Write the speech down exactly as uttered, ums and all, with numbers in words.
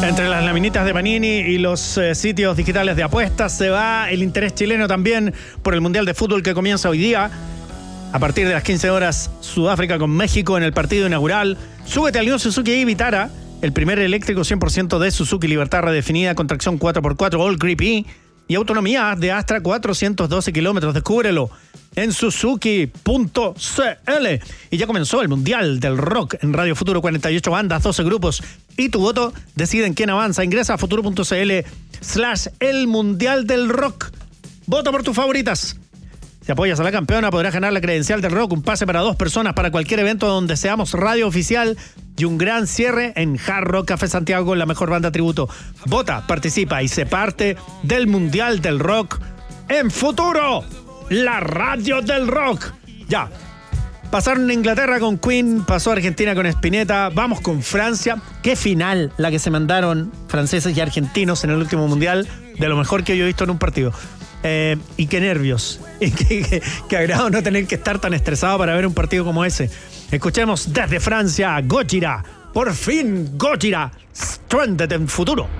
Entre las laminitas de Panini y los eh, sitios digitales de apuestas se va el interés chileno también por el Mundial de Fútbol que comienza hoy día. A partir de las quince horas, Sudáfrica con México en el partido inaugural. Súbete al New Suzuki Vitara, el primer eléctrico cien por ciento de Suzuki, libertad redefinida con tracción cuatro por cuatro All Grip E y autonomía de hasta cuatrocientos doce kilómetros. Descúbrelo en suzuki punto c l. Y ya comenzó el Mundial del Rock en Radio Futuro, cuarenta y ocho bandas, doce grupos. Y tu voto decide en quién avanza. Ingresa a futuro punto c l slash el Mundial del Rock. Vota por tus favoritas. Si apoyas a la campeona, podrás ganar la credencial del rock, un pase para dos personas para cualquier evento donde seamos radio oficial y un gran cierre en Hard Rock Café Santiago con la mejor banda tributo. Vota, participa y sé parte del Mundial del Rock en Futuro, la radio del rock. Ya, pasaron en Inglaterra con Queen, pasó Argentina con Spinetta, vamos con Francia. Qué final la que se mandaron franceses y argentinos en el último Mundial, de lo mejor que yo he visto en un partido. Eh, y qué nervios, y qué, qué, qué agrado no tener que estar tan estresado para ver un partido como ese. Escuchemos desde Francia, Gojira, por fin Gojira, Stranded en Futuro.